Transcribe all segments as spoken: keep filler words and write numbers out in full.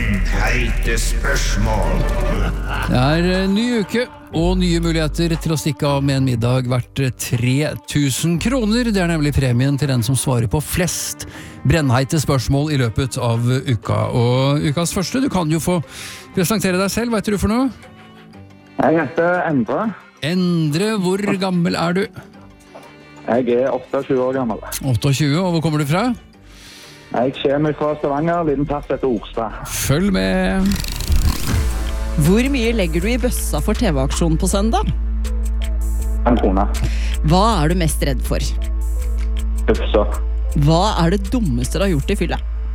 Brennheite spørsmål. Det er en ny uke og nye muligheter til å stikke av med en middag verdt tre tusen kroner. Det er nemlig premien til den som svarer på flest brennheite spørsmål i løpet av uka. Og ukas første, du kan jo få presentere deg selv. Hva heter du for noe? Jeg heter Endre. Endre, hvor gammel er du? Jeg er åttiåtte år gammel. åttiåtte, og hvor kommer du fra? Jeg kommer fra Stavanger, liten plass etter Orstad. Følg med. Hvor mye legger du i bøssa for T V-aksjonen på søndag? En krone. Hva er du mest redd for? Ufsa. Hva er det dummeste du har gjort i fylla?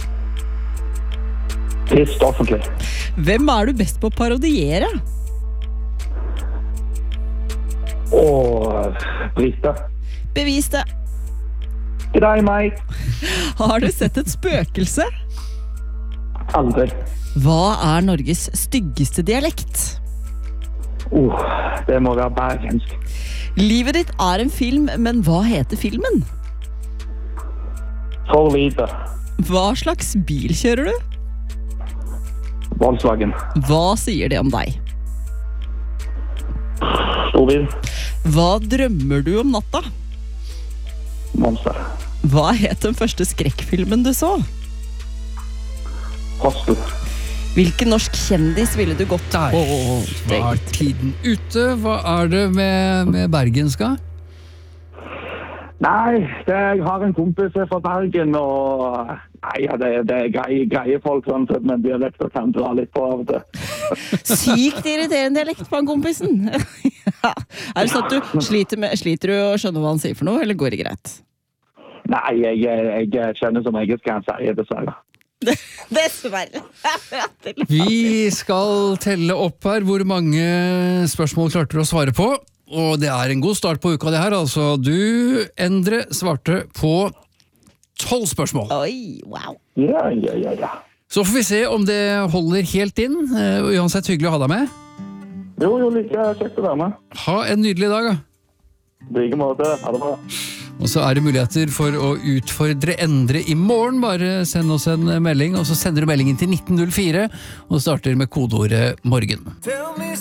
Pist offentlig. Hvem er du best på å parodiere? Og Brita. Bevis det. Til deg, meg. Har du sett et spøkelse? Aldri. Hva er Norges styggeste dialekt? Oh, det må være bergensk. Livet ditt er en film, men hva heter filmen? For lite. Hva slags bil kjører du? Volkswagen. Hva sier det om deg? Storbil. Hva drømmer du om natta? Monster. Hva het den første skrekkfilmen du så? Hostel. Hvilken norsk kjendis ville du gått Der på? var tiden ute. Hva er det med, med bergenska? Nei, det, jeg har en kompis fra Bergen, og nei, ja, det, det er greie, greie folk, sånn sett, men dialekter kan dra litt på av og til. Sykt irriterende dialekt på han kompisen. Ja. Er det sånn at du sliter, med, sliter du å skjønne hva han sier for noe, eller går det greit? Nei, jeg, jeg, jeg kjenner som jeg skal si, dessverre. Dessverre. Vi skal telle opp her hvor mange spørsmål klarte du å svare på. Og det er en god start på uka det her, altså. Du, Endre, svarte på tolv spørsmål. Oi, wow. Ja, ja, ja, ja. Så får vi se om det holder helt inn. Uh, uansett hyggelig å ha deg med. Jo, jo, like kjekt å være med. Ha en nydelig dag, da. På like måte. Ha det bra. Og så er det muligheter for å utfordre Endre i morgen. Bare send oss en melding, og så sender du meldingen til nitten null fire og starter med kodeordet morgen.